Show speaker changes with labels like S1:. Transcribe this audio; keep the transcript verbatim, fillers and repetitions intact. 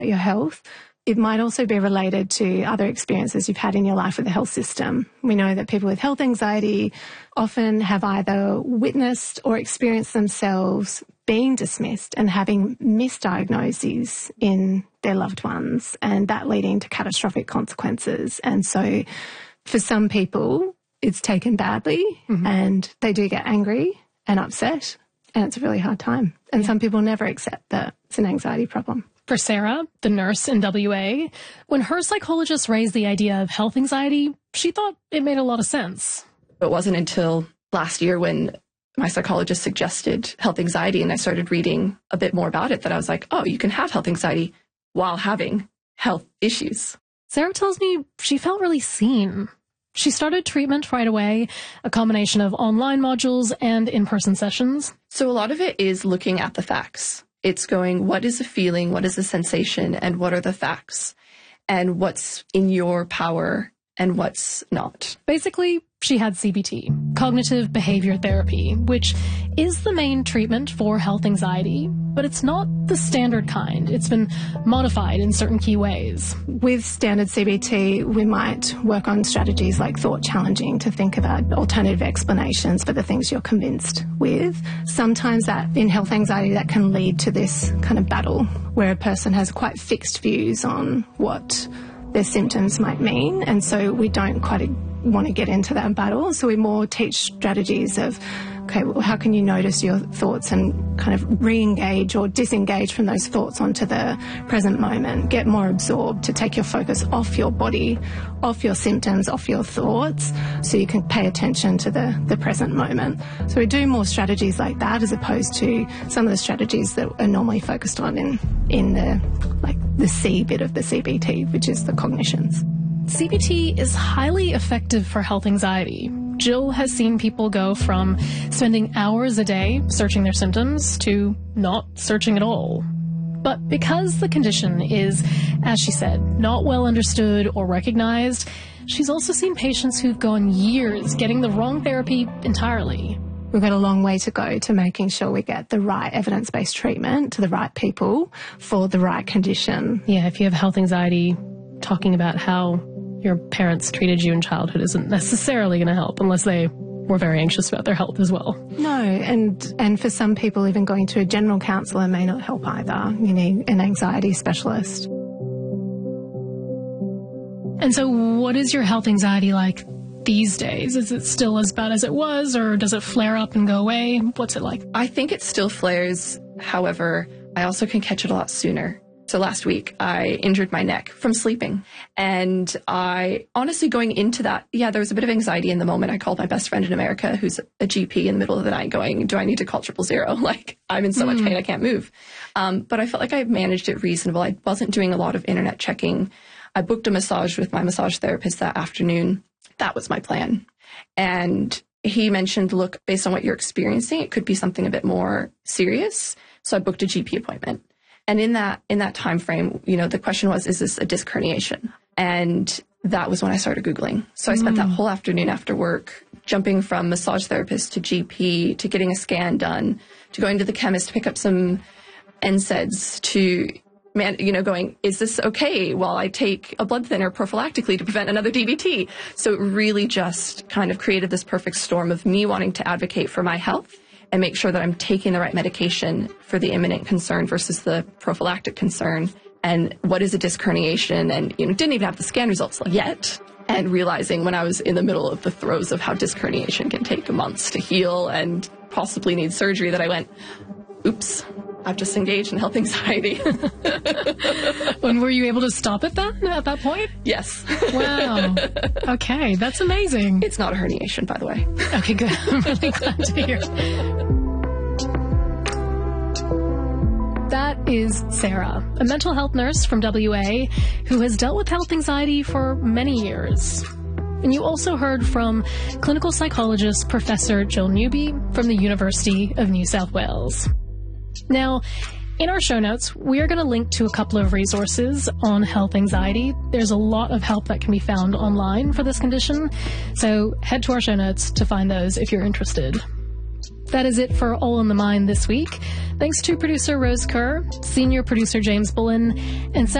S1: your health. It might also be related to other experiences you've had in your life with the health system. We know that people with health anxiety often have either witnessed or experienced themselves being dismissed and having misdiagnoses in their loved ones, and that leading to catastrophic consequences. And so for some people, it's taken badly mm-hmm. and they do get angry and upset, and it's a really hard time. And yeah. some people never accept that it's an anxiety problem.
S2: For Sarah, the nurse in W A, when her psychologist raised the idea of health anxiety, she thought it made a lot of sense.
S3: It wasn't until last year when my psychologist suggested health anxiety and I started reading a bit more about it that I was like, oh, you can have health anxiety while having health issues.
S2: Sarah tells me she felt really seen. She started treatment right away, a combination of online modules and in-person sessions.
S3: So a lot of it is looking at the facts. It's going, what is the feeling, what is the sensation, and what are the facts, and what's in your power and what's not.
S2: Basically, she had C B T, cognitive behavior therapy, which is the main treatment for health anxiety, but it's not the standard kind. It's been modified in certain key ways.
S1: With standard C B T, we might work on strategies like thought challenging to think about alternative explanations for the things you're convinced with. Sometimes that in health anxiety, that can lead to this kind of battle where a person has quite fixed views on what their symptoms might mean, and so we don't quite want to get into that battle. So we more teach strategies of, okay, well, how can you notice your thoughts and kind of re-engage or disengage from those thoughts onto the present moment, get more absorbed to take your focus off your body, off your symptoms, off your thoughts, so you can pay attention to the, the present moment. So we do more strategies like that as opposed to some of the strategies that are normally focused on in, in the, like the C bit of the C B T, which is the cognitions.
S2: C B T is highly effective for health anxiety. Jill has seen people go from spending hours a day searching their symptoms to not searching at all. But because the condition is, as she said, not well understood or recognized, she's also seen patients who've gone years getting the wrong therapy entirely.
S1: We've got a long way to go to making sure we get the right evidence-based treatment to the right people for the right condition.
S2: Yeah, if you have health anxiety, talking about how your parents treated you in childhood isn't necessarily going to help unless they were very anxious about their health as well.
S1: No, and and for some people, even going to a general counsellor may not help either. You need an anxiety specialist.
S2: And so what is your health anxiety like these days? Is it still as bad as it was, or does it flare up and go away? What's it like?
S3: I think it still flares. However, I also can catch it a lot sooner. So last week, I injured my neck from sleeping. And I honestly going into that, yeah, there was a bit of anxiety in the moment. I called my best friend in America, who's a G P, in the middle of the night going, do I need to call triple zero? Like, I'm in so mm. much pain, I can't move. Um, but I felt like I managed it reasonable. I wasn't doing a lot of internet checking. I booked a massage with my massage therapist that afternoon. That was my plan. And he mentioned, look, based on what you're experiencing, it could be something a bit more serious. So I booked a G P appointment. And in that in that time frame, you know, the question was, is this a disc herniation? And that was when I started Googling. So I spent mm. that whole afternoon after work jumping from massage therapist to G P to getting a scan done, to going to the chemist to pick up some N SAIDs, to, man, you know, going, is this okay while I take a blood thinner prophylactically to prevent another D V T? So it really just kind of created this perfect storm of me wanting to advocate for my health and make sure that I'm taking the right medication for the imminent concern versus the prophylactic concern. And what is a disc herniation? And, you know, didn't even have the scan results yet. And realizing when I was in the middle of the throes of how disc herniation can take months to heal and possibly need surgery, that I went, oops, I've just engaged in health anxiety.
S2: And were you able to stop it then at that point?
S3: Yes.
S2: Wow. Okay, that's amazing.
S3: It's not a herniation, by the way.
S2: Okay, good. I'm really glad to hear. That is Sarah, a mental health nurse from W A who has dealt with health anxiety for many years. And you also heard from clinical psychologist Professor Jill Newby from the University of New South Wales. Now, in our show notes, we are going to link to a couple of resources on health anxiety. There's a lot of help that can be found online for this condition, so head to our show notes to find those if you're interested. That is it for All in the Mind this week. Thanks to producer Rose Kerr, senior producer James Bullen, and